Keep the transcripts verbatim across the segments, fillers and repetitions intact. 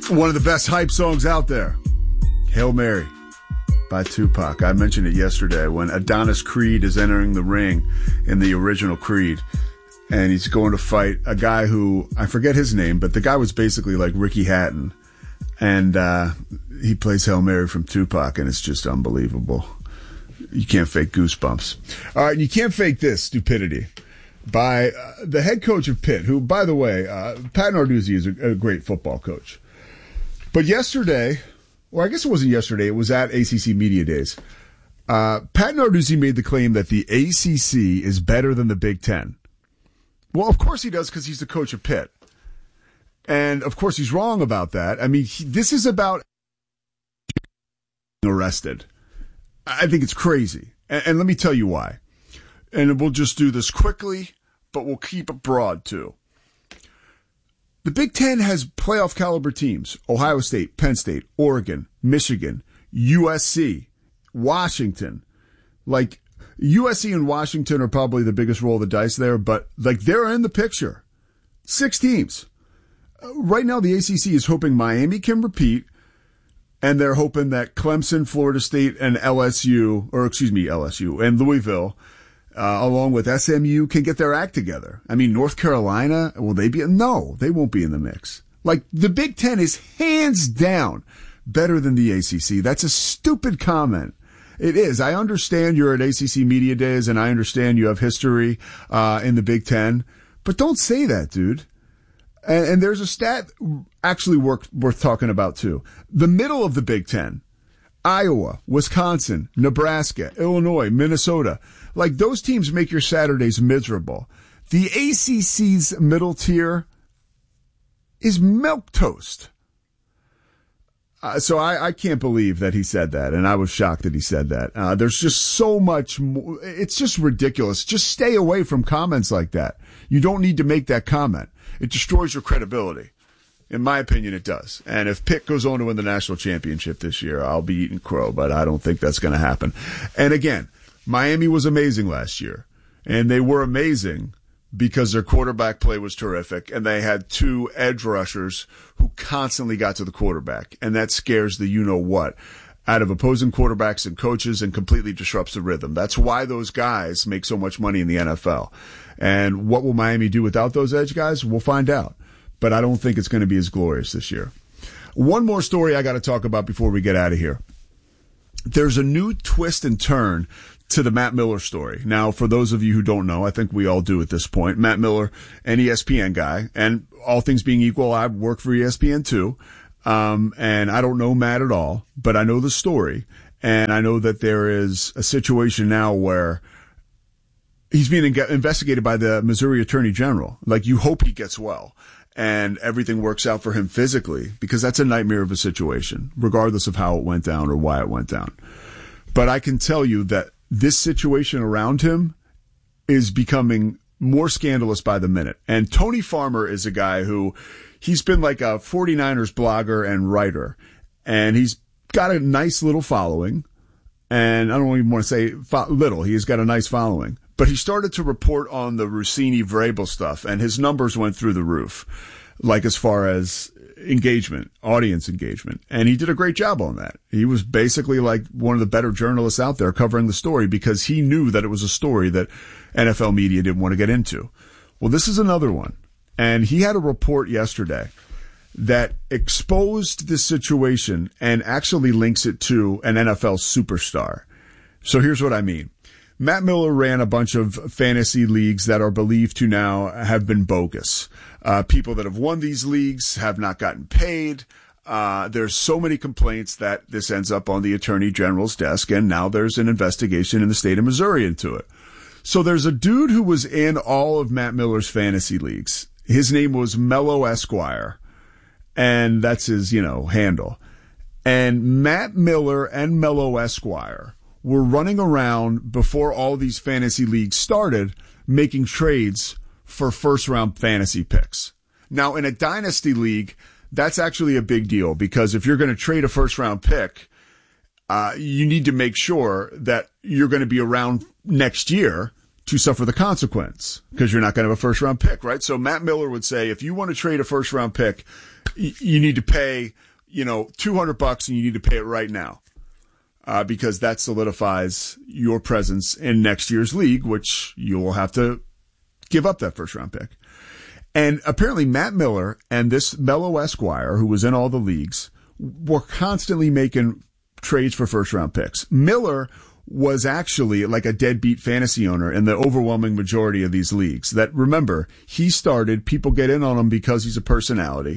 One of the best hype songs out there, Hail Mary by Tupac. I mentioned it yesterday when Adonis Creed is entering the ring in the original Creed, and he's going to fight a guy who, I forget his name, but the guy was basically like Ricky Hatton, and uh, he plays Hail Mary from Tupac, and it's just unbelievable. You can't fake goosebumps. All right, you can't fake this stupidity by uh, the head coach of Pitt, who, by the way, uh, Pat Narduzzi is a, a great football coach. But yesterday, or I guess it wasn't yesterday, it was at A C C Media Days. Uh, Pat Narduzzi made the claim that the A C C is better than the Big Ten. Well, of course he does, because he's the coach of Pitt. And of course he's wrong about that. I mean, he, this is about arrested. I think it's crazy. And, and let me tell you why. And we'll just do this quickly, but we'll keep it broad too. The Big Ten has playoff caliber teams: Ohio State, Penn State, Oregon, Michigan, U S C, Washington. Like, U S C and Washington are probably the biggest roll of the dice there, but like, they're in the picture. Six teams. Right now, the A C C is hoping Miami can repeat, and they're hoping that Clemson, Florida State, and L S U, or excuse me, L S U, and Louisville, Uh, along with S M U, can get their act together. I mean, North Carolina, will they be? No, they won't be in the mix. Like, the Big Ten is hands down better than the A C C. That's a stupid comment. It is. I understand you're at A C C Media Days, and I understand you have history uh, in the Big Ten, but don't say that, dude. And, and there's a stat actually worth, worth talking about, too. The middle of the Big Ten, Iowa, Wisconsin, Nebraska, Illinois, Minnesota. Like, those teams make your Saturdays miserable. The A C C's middle tier is milquetoast. Uh, so I, I can't believe that he said that, and I was shocked that he said that. Uh, there's just so much more. It's just ridiculous. Just stay away from comments like that. You don't need to make that comment. It destroys your credibility. In my opinion, it does. And if Pitt goes on to win the national championship this year, I'll be eating crow, but I don't think that's going to happen. And again, Miami was amazing last year, and they were amazing because their quarterback play was terrific, and they had two edge rushers who constantly got to the quarterback, and that scares the you-know-what out of opposing quarterbacks and coaches and completely disrupts the rhythm. That's why those guys make so much money in the N F L. And what will Miami do without those edge guys? We'll find out. But I don't think it's going to be as glorious this year. One more story I got to talk about before we get out of here. There's a new twist and turn to the Matt Miller story. Now, for those of you who don't know, I think we all do at this point, Matt Miller, an E S P N guy, and all things being equal, I work for E S P N too. Um, and I don't know Matt at all, but I know the story. And I know that there is a situation now where he's being in- investigated by the Missouri Attorney General. Like, you hope he gets well and everything works out for him physically, because that's a nightmare of a situation, regardless of how it went down or why it went down. But I can tell you that this situation around him is becoming more scandalous by the minute. And Tony Farmer is a guy who, he's been like a 49ers blogger and writer, and he's got a nice little following. And I don't even want to say fo- little, he's got a nice following. But he started to report on the Rossini Vrabel stuff, and his numbers went through the roof, like as far as engagement, audience engagement. And he did a great job on that. He was basically like one of the better journalists out there covering the story, because he knew that it was a story that N F L media didn't want to get into. Well, this is another one. And he had a report yesterday that exposed this situation and actually links it to an N F L superstar. So here's what I mean. Matt Miller ran a bunch of fantasy leagues that are believed to now have been bogus. Uh, people that have won these leagues have not gotten paid. Uh, there's so many complaints that this ends up on the Attorney General's desk, and now there's an investigation in the state of Missouri into it. So there's a dude who was in all of Matt Miller's fantasy leagues. His name was Mello Esquire, and that's his, you know, handle. And Matt Miller and Mello Esquire were running around before all these fantasy leagues started, making trades for first-round fantasy picks. Now, in a dynasty league, that's actually a big deal, because if you're going to trade a first-round pick, uh, you need to make sure that you're going to be around next year to suffer the consequence, because you're not going to have a first-round pick, right? So Matt Miller would say, if you want to trade a first-round pick, you need to pay, you know, two hundred bucks and you need to pay it right now. Uh, because that solidifies your presence in next year's league, which you will have to give up that first round pick. And apparently Matt Miller and this Mello Esquire, who was in all the leagues, were constantly making trades for first round picks. Miller was actually like a deadbeat fantasy owner in the overwhelming majority of these leagues. That, remember, he started, people get in on him because he's a personality,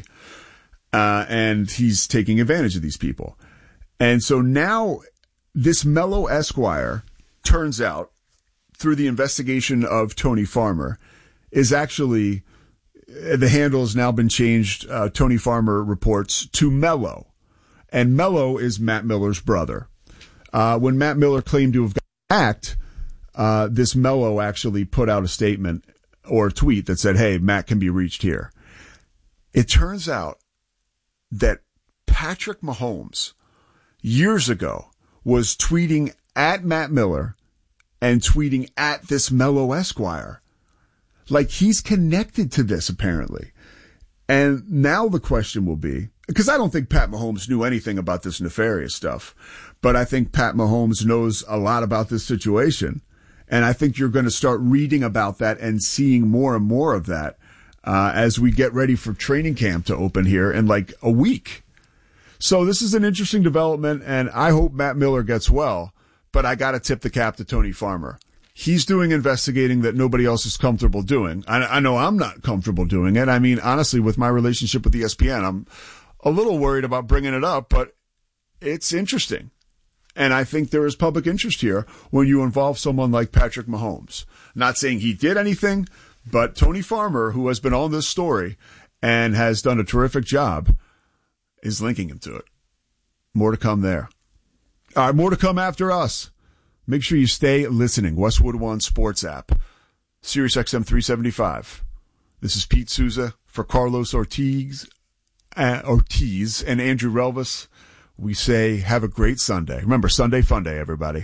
uh, and he's taking advantage of these people. And so now this Mello Esquire, turns out, through the investigation of Tony Farmer, is actually, the handle has now been changed, uh, Tony Farmer reports, to Mello. And Mello is Matt Miller's brother. Uh, when Matt Miller claimed to have got hacked, uh, this Mello actually put out a statement or a tweet that said, hey, Matt can be reached here. It turns out that Patrick Mahomes years ago was tweeting at Matt Miller and tweeting at this Mello Esquire. Like, he's connected to this, apparently. And now the question will be, because I don't think Pat Mahomes knew anything about this nefarious stuff, but I think Pat Mahomes knows a lot about this situation. And I think you're going to start reading about that and seeing more and more of that uh, as we get ready for training camp to open here in like a week. So this is an interesting development, and I hope Matt Miller gets well, but I got to tip the cap to Tony Farmer. He's doing investigating that nobody else is comfortable doing. I, I know I'm not comfortable doing it. I mean, honestly, with my relationship with E S P N, I'm a little worried about bringing it up, but it's interesting. And I think there is public interest here when you involve someone like Patrick Mahomes. Not saying he did anything, but Tony Farmer, who has been on this story and has done a terrific job, is linking him to it. More to come there. All right, more to come after us. Make sure you stay listening. Westwood One Sports app. Sirius X M three seventy-five. This is Pete Souza for Carlos Ortiz, uh, Ortiz and Andrew Relvis. We say have a great Sunday. Remember, Sunday Fun Day, everybody.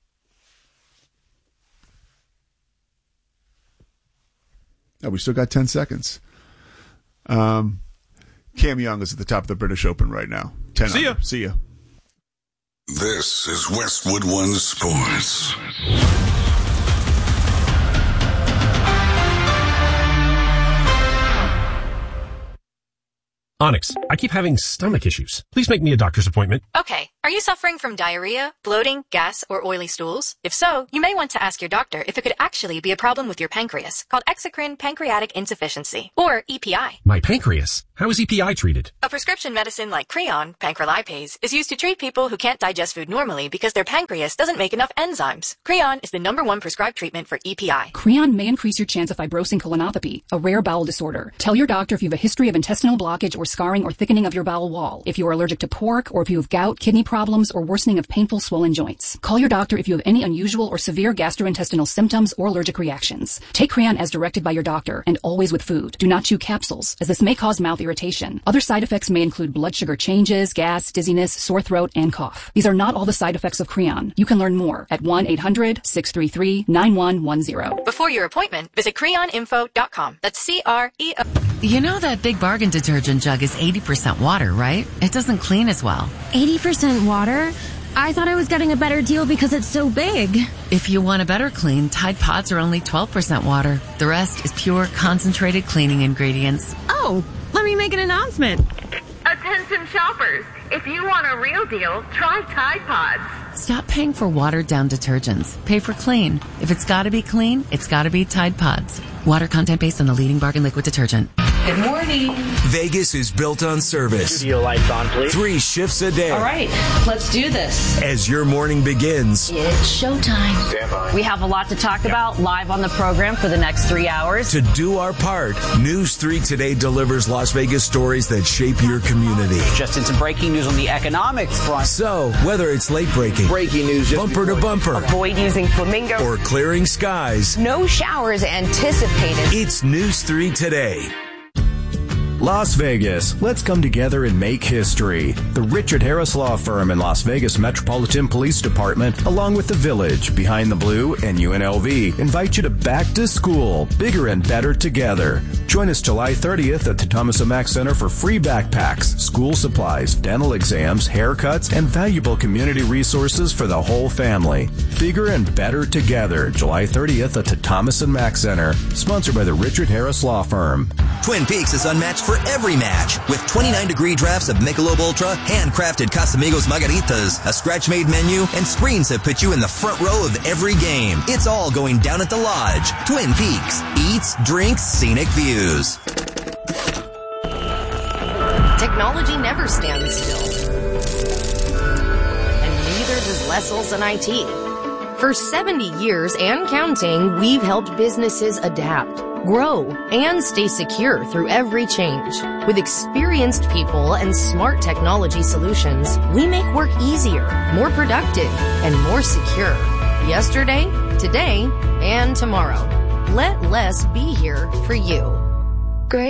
Oh, we still got ten seconds. Um, Cam Young is at the top of the British Open right now. ten See ya. Under. See ya. This is Westwood One Sports. Onyx, I keep having stomach issues. Please make me a doctor's appointment. Okay. Are you suffering from diarrhea, bloating, gas, or oily stools? If so, you may want to ask your doctor if it could actually be a problem with your pancreas, called exocrine pancreatic insufficiency, or E P I. My pancreas? How is E P I treated? A prescription medicine like Creon, pancrelipase, is used to treat people who can't digest food normally because their pancreas doesn't make enough enzymes. Creon is the number one prescribed treatment for E P I. Creon may increase your chance of fibrosing colonopathy, a rare bowel disorder. Tell your doctor if you have a history of intestinal blockage or scarring or thickening of your bowel wall, if you are allergic to pork, or if you have gout, kidney problems, or worsening of painful swollen joints. Call your doctor if you have any unusual or severe gastrointestinal symptoms or allergic reactions. Take Creon as directed by your doctor, and always with food. Do not chew capsules, as this may cause mouth irritation. Other side effects may include blood sugar changes, gas, dizziness, sore throat, and cough. These are not all the side effects of Creon. You can learn more at one eight hundred six three three nine one one zero. Before your appointment, visit creon info dot com. That's C R E O. You know that Big Bargain detergent jug is eighty percent water, right? It doesn't clean as well. eighty percent water? I thought I was getting a better deal because it's so big. If you want a better clean, Tide Pods are only twelve percent water. The rest is pure, concentrated cleaning ingredients. Oh, let me make an announcement. Attention shoppers, if you want a real deal, try Tide Pods. Stop paying for watered-down detergents. Pay for clean. If it's gotta be clean, it's gotta be Tide Pods. Water content based on the leading bargain liquid detergent. Good morning. Vegas is built on service. Studio lights on, please. Three shifts a day. All right, let's do this. As your morning begins, It's showtime. Stand by. We have a lot to talk about live on the program for the next three hours. to do our part, News three Today delivers Las Vegas stories that shape your community. Just into breaking news on the economic front. So, whether it's late breaking, Breaking news. bumper to bumper, Avoid using flamingo. or clearing skies, No showers anticipated. it's News three Today. Las Vegas, let's come together and make history. The Richard Harris Law Firm and Las Vegas Metropolitan Police Department, along with the Village, Behind the Blue, and U N L V, invite you to Back to School, bigger and better together. Join us July thirtieth at the Thomas and Mack Center for free backpacks, school supplies, dental exams, haircuts, and valuable community resources for the whole family. Bigger and better together, July thirtieth at the Thomas and Mack Center, sponsored by the Richard Harris Law Firm. Twin Peaks is unmatched for every match with twenty-nine degree drafts of Michelob Ultra, handcrafted Casamigos margaritas, a scratch-made menu, and screens that put you in the front row of every game. It's all going down at the Lodge. Twin Peaks. Eats, drinks, scenic views. Technology never stands still. And neither does Les Olson I T. For seventy years and counting, we've helped businesses adapt, grow, and stay secure through every change. With experienced people and smart technology solutions, we make work easier, more productive, and more secure. Yesterday, today, and tomorrow. Let Les be here for you.